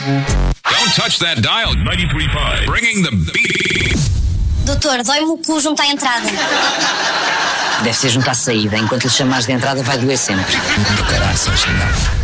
Don't touch that dial. 93.5. Bringing the beat. Doutor, dói-me o cu junto à entrada. Deve ser junto à saída. Enquanto lhe chamares de entrada vai doer sempre. Do caraças, não.